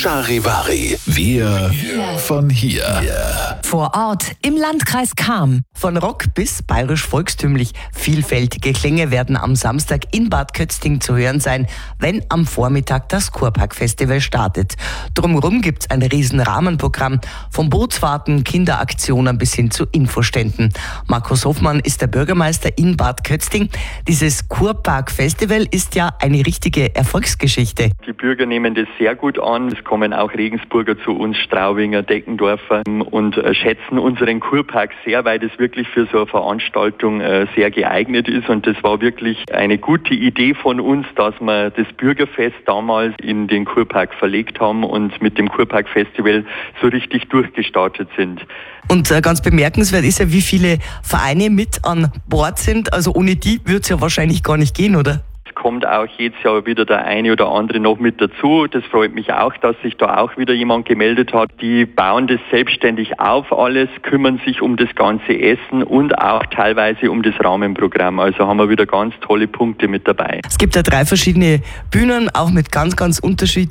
Charivari. Wir von hier. Vor Ort im Landkreis Cham. Von Rock bis bayerisch volkstümlich. Vielfältige Klänge werden am Samstag in Bad Kötzting zu hören sein, wenn am Vormittag das Kurpark-Festival startet. Drumherum gibt's ein riesen Rahmenprogramm, von Bootsfahrten, Kinderaktionen bis hin zu Infoständen. Markus Hoffmann ist der Bürgermeister in Bad Kötzting. Dieses Kurpark-Festival ist ja eine richtige Erfolgsgeschichte. Die Bürger nehmen das sehr gut an. Es kommen auch Regensburger zu uns, Straubinger, Deckendorfer und schätzen unseren Kurpark sehr, weil das wirklich für so eine Veranstaltung sehr geeignet ist. Und das war wirklich eine gute Idee von uns, dass wir das Bürgerfest damals in den Kurpark verlegt haben und mit dem Kurpark-Festival so richtig durchgestartet sind. Und ganz bemerkenswert ist ja, wie viele Vereine mit an Bord sind. Also ohne die würde es ja wahrscheinlich gar nicht gehen, oder? Kommt auch jedes Jahr wieder der eine oder andere noch mit dazu. Das freut mich auch, dass sich da auch wieder jemand gemeldet hat. Die bauen das selbstständig auf alles, kümmern sich um das ganze Essen und auch teilweise um das Rahmenprogramm. Also haben wir wieder ganz tolle Punkte mit dabei. Es gibt ja 3 verschiedene Bühnen, auch mit ganz, ganz unterschiedlichen